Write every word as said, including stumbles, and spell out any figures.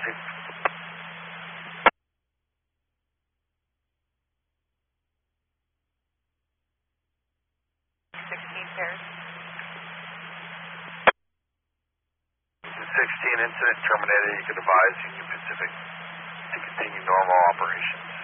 Chief. sixteen pairs. sixteen incident terminated. You can advise Union Pacific to continue normal operations.